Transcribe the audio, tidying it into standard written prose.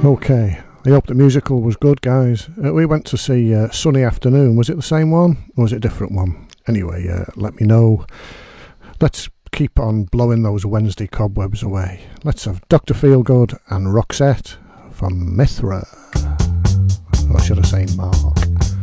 Okay, I hope the musical was good, guys. We went to see Sunny Afternoon. Was it the same one or was it a different one? Anyway, let me know. Let's keep on blowing those Wednesday cobwebs away. Let's have Dr. Feelgood and Roxette from Mithra. Or should I say Mark?